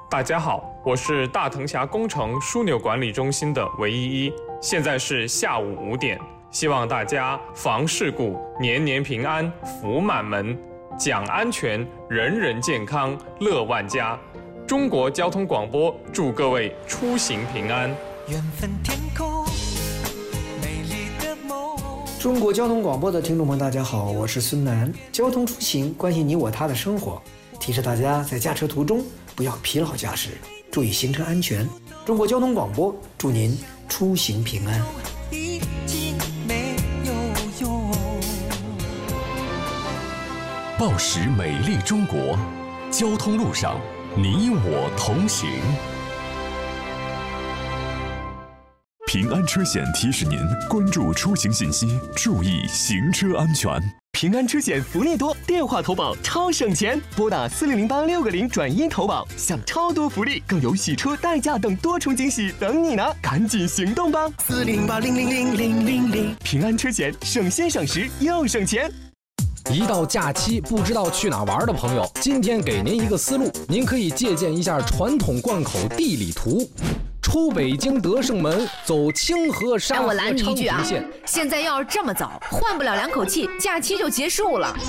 大家好，我是大藤峡工程枢纽管理中心的韦依依，现在是下午5点，希望大家防事故，年年平安，福满门，讲安全，人人健康，乐万家。中国交通广播祝各位出行平安。 缘分天空，美丽的梦。 中国交通广播的听众朋友，大家好，我是孙楠。交通出行关系你我他的生活，提示大家在驾车途中不要疲劳驾驶，注意行车安全。中国交通广播祝您出行平安。 已经没有用。 报时美丽中国，交通路上你我同行。 平安车险提示您关注出行信息，注意行车安全。 平安车险福利多，电话投保超省钱，拨打4008-6个0转1投保，享超多福利，更有洗车、代驾等多重惊喜等你呢！赶紧行动吧！408000000。平安车险，省心省时又省钱。 一到假期不知道去哪玩的朋友，今天给您一个思路，您可以借鉴一下传统贯口地理图。出北京德胜门，走清河沙河昌平线。 现在要是这么早，换不了2口气，假期就结束了。